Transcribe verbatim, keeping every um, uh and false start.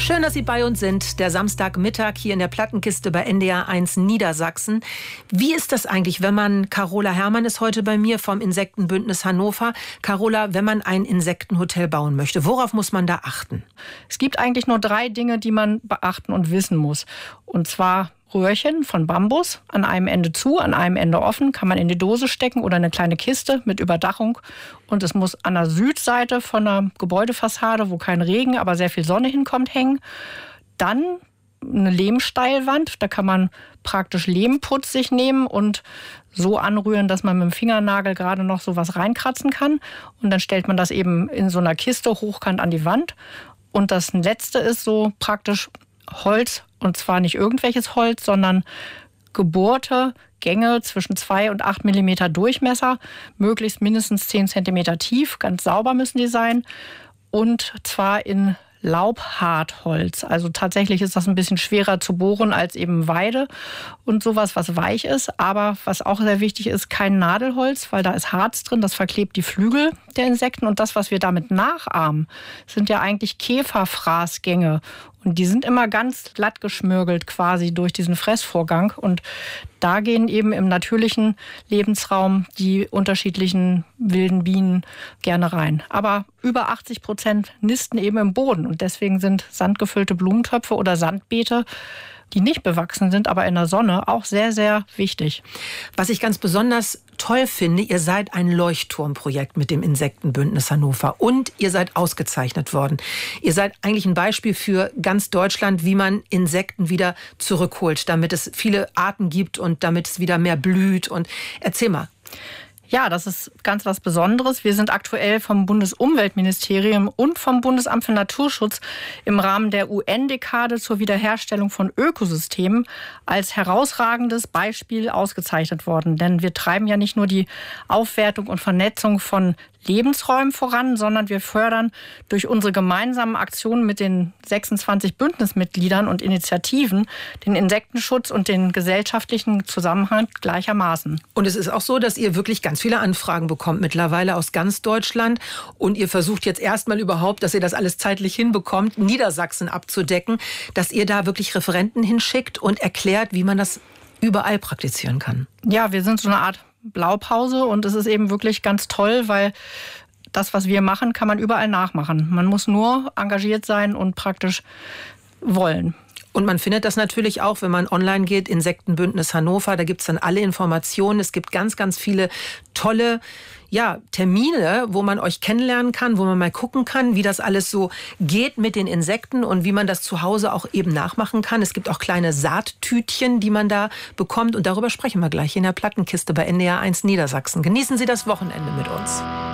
Schön, dass Sie bei uns sind. Der Samstagmittag hier in der Plattenkiste bei N D R eins Niedersachsen. Wie ist das eigentlich, wenn man, Carola Herrmann ist heute bei mir vom Insektenbündnis Hannover. Carola, wenn man ein Insektenhotel bauen möchte, worauf muss man da achten? Es gibt eigentlich nur drei Dinge, die man beachten und wissen muss. Und zwar Röhrchen von Bambus, an einem Ende zu, an einem Ende offen, kann man in die Dose stecken oder eine kleine Kiste mit Überdachung. Und es muss an der Südseite von einer Gebäudefassade, wo kein Regen, aber sehr viel Sonne hinkommt, hängen. Dann eine Lehmsteilwand, da kann man praktisch Lehmputz sich nehmen und so anrühren, dass man mit dem Fingernagel gerade noch so was reinkratzen kann. Und dann stellt man das eben in so einer Kiste hochkant an die Wand. Und das letzte ist so praktisch Holz, und zwar nicht irgendwelches Holz, sondern gebohrte Gänge zwischen zwei und acht Millimeter Durchmesser, möglichst mindestens zehn Zentimeter tief, ganz sauber müssen die sein, und zwar in Laubhartholz. Also tatsächlich ist das ein bisschen schwerer zu bohren als eben Weide und sowas, was weich ist. Aber was auch sehr wichtig ist, kein Nadelholz, weil da ist Harz drin, das verklebt die Flügel der Insekten. Und das, was wir damit nachahmen, sind ja eigentlich Käferfraßgänge. Und die sind immer ganz glatt geschmürgelt quasi durch diesen Fressvorgang. Und da gehen eben im natürlichen Lebensraum die unterschiedlichen wilden Bienen gerne rein. Aber über achtzig Prozent nisten eben im Boden. Und deswegen sind sandgefüllte Blumentöpfe oder Sandbeete, die nicht bewachsen sind, aber in der Sonne, auch sehr, sehr wichtig. Was ich ganz besonders toll finde, ihr seid ein Leuchtturmprojekt mit dem Insektenbündnis Hannover und ihr seid ausgezeichnet worden. Ihr seid eigentlich ein Beispiel für ganz Deutschland, wie man Insekten wieder zurückholt, damit es viele Arten gibt und damit es wieder mehr blüht. Und erzähl mal. Ja, das ist ganz was Besonderes. Wir sind aktuell vom Bundesumweltministerium und vom Bundesamt für Naturschutz im Rahmen der U N-Dekade zur Wiederherstellung von Ökosystemen als herausragendes Beispiel ausgezeichnet worden. Denn wir treiben ja nicht nur die Aufwertung und Vernetzung von Lebensräumen voran, sondern wir fördern durch unsere gemeinsamen Aktionen mit den sechsundzwanzig Bündnismitgliedern und Initiativen den Insektenschutz und den gesellschaftlichen Zusammenhang gleichermaßen. Und es ist auch so, dass ihr wirklich ganz viele Anfragen bekommt, mittlerweile aus ganz Deutschland. Und ihr versucht jetzt erstmal überhaupt, dass ihr das alles zeitlich hinbekommt, Niedersachsen abzudecken, dass ihr da wirklich Referenten hinschickt und erklärt, wie man das überall praktizieren kann. Ja, wir sind so eine Art Blaupause und es ist eben wirklich ganz toll, weil das, was wir machen, kann man überall nachmachen. Man muss nur engagiert sein und praktisch wollen. Und man findet das natürlich auch, wenn man online geht, Insektenbündnis Hannover, da gibt es dann alle Informationen. Es gibt ganz, ganz viele tolle ja, Termine, wo man euch kennenlernen kann, wo man mal gucken kann, wie das alles so geht mit den Insekten und wie man das zu Hause auch eben nachmachen kann. Es gibt auch kleine Saattütchen, die man da bekommt. Und darüber sprechen wir gleich in der Plattenkiste bei N D R eins Niedersachsen. Genießen Sie das Wochenende mit uns.